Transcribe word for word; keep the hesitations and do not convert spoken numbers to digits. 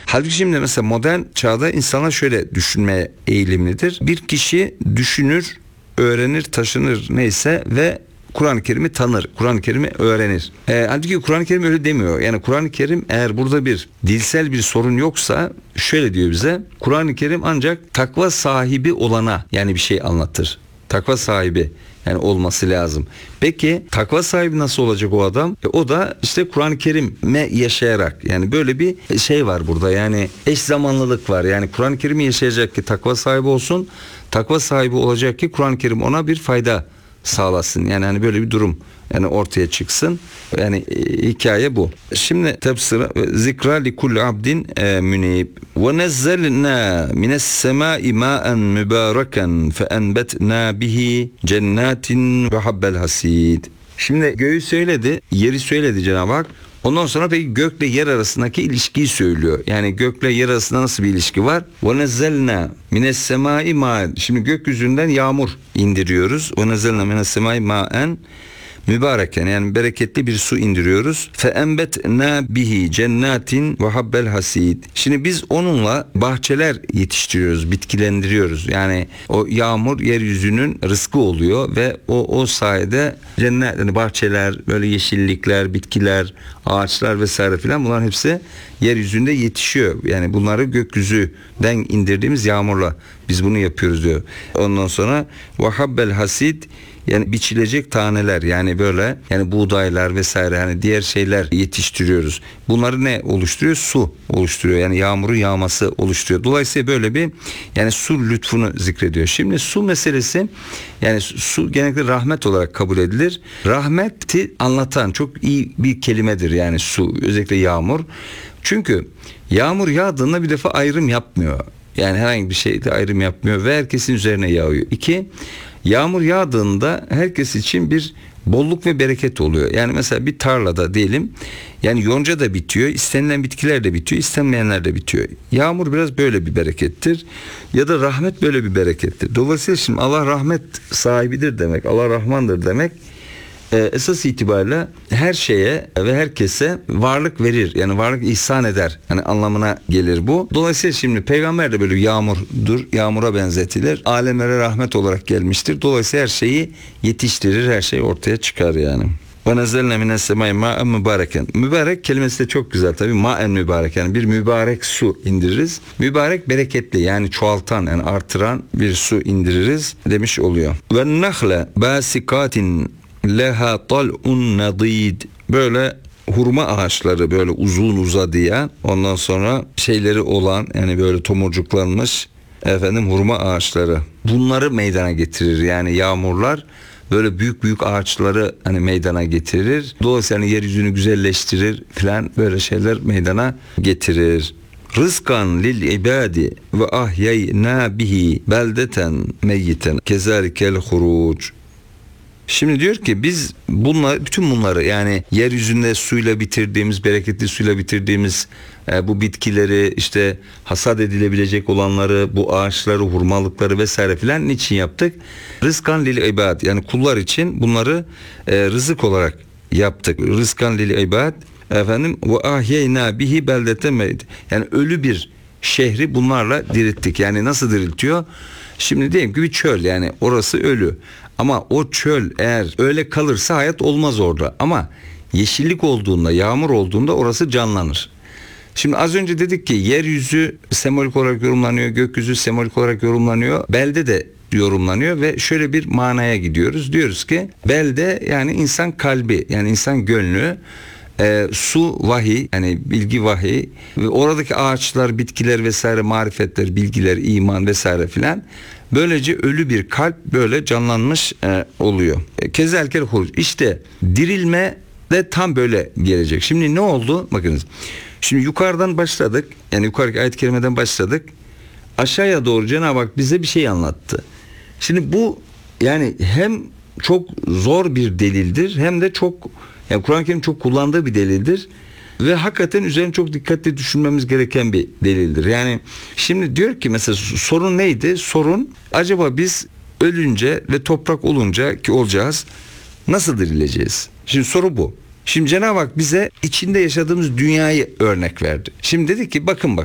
Halbuki şimdi mesela modern çağda insanlar şöyle düşünmeye eğilimlidir. Bir kişi düşünür, öğrenir, taşınır neyse ve Kur'an-ı Kerim'i tanır, Kur'an-ı Kerim'i öğrenir. E, halbuki Kur'an-ı Kerim öyle demiyor. Yani Kur'an-ı Kerim eğer burada bir dilsel bir sorun yoksa şöyle diyor bize. Kur'an-ı Kerim ancak takva sahibi olana yani bir şey anlatır. Takva sahibi yani olması lazım. Peki takva sahibi nasıl olacak o adam? E, o da işte Kur'an-ı Kerim'e yaşayarak, yani böyle bir şey var burada, yani eş zamanlılık var. Yani Kur'an-ı Kerim'i yaşayacak ki takva sahibi olsun, takva sahibi olacak ki Kur'an-ı Kerim ona bir fayda sağlasın. Yani hani böyle bir durum yani ortaya çıksın. Yani e, hikaye bu. Şimdi tefsir zikra li kulli abdin e, münib ve nezzelna mines semai ma'en mübareken fe enbetna bihi cennetin ve habbel hasid. Şimdi göğü söyledi, yeri söyledi Cenab-ı Hak. Ondan sonra peki gökle yer arasındaki ilişkiyi söylüyor. Yani gökle yer arasında nasıl bir ilişki var? وَنَزَّلْنَا مِنَ السَّمَاءِ مَاءً. Şimdi gökyüzünden yağmur indiriyoruz. وَنَزَّلْنَا مِنَ السَّمَاءِ مَاءً mübareken, yani bereketli bir su indiriyoruz. فَاَنْبَتْنَا bihi cennetin ve habbel hasid. Şimdi biz onunla bahçeler yetiştiriyoruz, bitkilendiriyoruz. Yani o yağmur yeryüzünün rızkı oluyor ve o o sayede cennet, yani bahçeler, böyle yeşillikler, bitkiler, ağaçlar vesaire filan, bunların hepsi yeryüzünde yetişiyor. Yani bunları gökyüzünden indirdiğimiz yağmurla biz bunu yapıyoruz diyor. Ondan sonra ve habbel hasid, yani biçilecek taneler, yani böyle yani buğdaylar vesaire, hani diğer şeyler yetiştiriyoruz. Bunları ne oluşturuyor? Su oluşturuyor. Yani yağmuru yağması oluşturuyor. Dolayısıyla böyle bir yani su lütfunu zikrediyor. Şimdi su meselesi, yani su genellikle rahmet olarak kabul edilir. Rahmeti anlatan çok iyi bir kelimedir yani su, özellikle yağmur. Çünkü yağmur yağdığında bir defa ayrım yapmıyor. Yani herhangi bir şeyde ayrım yapmıyor ve herkesin üzerine yağıyor. İki, yağmur yağdığında herkes için bir bolluk ve bereket oluyor. Yani mesela bir tarlada diyelim, yani yonca da bitiyor, istenilen bitkiler de bitiyor, istenmeyenler de bitiyor. Yağmur biraz böyle bir berekettir. Ya da rahmet böyle bir berekettir. Dolayısıyla şimdi Allah rahmet sahibidir demek, Allah Rahmandır demek, Ee, esas itibariyle her şeye ve herkese varlık verir. Yani varlık ihsan eder. Yani anlamına gelir bu. Dolayısıyla şimdi peygamber de böyle yağmurdur. Yağmura benzetilir. Alemlere rahmet olarak gelmiştir. Dolayısıyla her şeyi yetiştirir. Her şey ortaya çıkar yani. Ve nezzelne mines semai ma'en mübareken. Mübarek kelimesi de çok güzel tabii. Ma'en mübarek, yani bir mübarek su indiririz. Mübarek bereketli, yani çoğaltan, yani artıran bir su indiririz demiş oluyor. Ve nahle basikatin leha tal'un nadid. Böyle hurma ağaçları, böyle uzun uzadıya, ondan sonra şeyleri olan, yani böyle tomurcuklanmış efendim hurma ağaçları. Bunları meydana getirir. Yani yağmurlar böyle büyük büyük ağaçları hani meydana getirir. Dolayısıyla yani yeryüzünü güzelleştirir filan, böyle şeyler meydana getirir. Rızkan lil ibadi ve ahyayna bihi beldeten meyyiten kezalikel huruc. Şimdi diyor ki biz bunlar, bütün bunları, yani yeryüzünde suyla bitirdiğimiz, bereketli suyla bitirdiğimiz e, bu bitkileri, işte hasat edilebilecek olanları, bu ağaçları, hurmalıkları vesaire filan niçin yaptık? Rızkan lil ibad, yani kullar için bunları e, rızık olarak yaptık. Rızkan lil ibad efendim ve ahyeyna bihi beldeten meyd. Yani ölü bir şehri bunlarla dirilttik. Yani nasıl diriltiyor? Şimdi diyelim ki bir çöl, yani orası ölü. Ama o çöl eğer öyle kalırsa hayat olmaz orada. Ama yeşillik olduğunda, yağmur olduğunda orası canlanır. Şimdi az önce dedik ki yeryüzü sembolik olarak yorumlanıyor, gökyüzü sembolik olarak yorumlanıyor, belde de yorumlanıyor ve şöyle bir manaya gidiyoruz. Diyoruz ki belde yani insan kalbi, yani insan gönlü, e, su vahiy, yani bilgi vahiy ve oradaki ağaçlar, bitkiler vesaire, marifetler, bilgiler, iman vesaire filan. Böylece ölü bir kalp böyle canlanmış e, oluyor. E, Kezelkel huruc. İşte dirilme de tam böyle gelecek. Şimdi ne oldu? Bakınız. Şimdi yukarıdan başladık. Yani yukarıdaki ayet-i kerimeden başladık. Aşağıya doğru Cenab-ı Hak bize bir şey anlattı. Şimdi bu yani hem çok zor bir delildir, hem de çok, yani Kur'an-ı Kerim çok kullandığı bir delildir. Ve hakikaten üzerine çok dikkatli düşünmemiz gereken bir delildir. Yani şimdi diyor ki mesela sorun neydi? Sorun acaba biz ölünce ve toprak olunca, ki olacağız, nasıl dirileceğiz? Şimdi soru bu. Şimdi Cenab-ı Hak bize içinde yaşadığımız dünyayı örnek verdi. Şimdi dedi ki bakın bak.